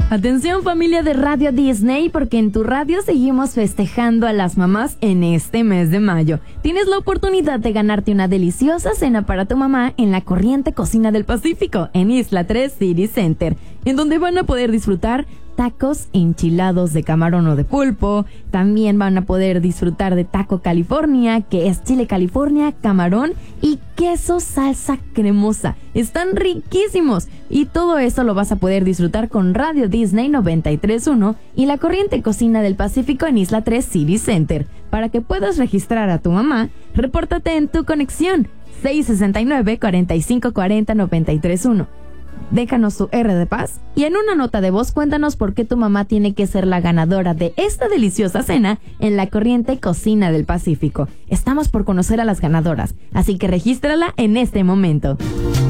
Atención familia de Radio Disney, porque en tu radio seguimos festejando a las mamás en este mes de mayo. Tienes la oportunidad de ganarte una deliciosa cena para tu mamá en la Corriente Cocina del Pacífico, en Isla 3 City Center, en donde van a poder disfrutar tacos enchilados de camarón o de pulpo. También van a poder disfrutar de taco California, que es chile California, camarón y queso salsa cremosa. Están riquísimos. Y todo eso lo vas a poder disfrutar con Radio Disney 93.1 y la Corriente Cocina del Pacífico en Isla 3 City Center. Para que puedas registrar a tu mamá, repórtate en tu conexión 669-4540-931. Déjanos su R de paz y en una nota de voz cuéntanos por qué tu mamá tiene que ser la ganadora de esta deliciosa cena en la Corriente Cocina del Pacífico. Estamos por conocer a las ganadoras, así que regístrala en este momento.